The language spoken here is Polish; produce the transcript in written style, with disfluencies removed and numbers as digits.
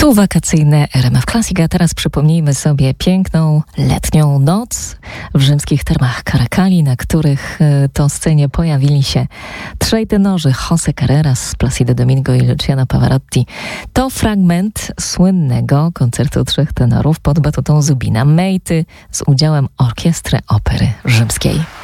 Tu wakacyjne RMF Classic, a teraz przypomnijmy sobie piękną letnią noc w rzymskich termach Caracali, na których to scenie pojawili się trzej tenorzy, José Carreras, Placido Domingo i Luciano Pavarotti. To fragment słynnego koncertu trzech tenorów pod batutą Zubina Mejty z udziałem Orkiestry Opery Rzymskiej.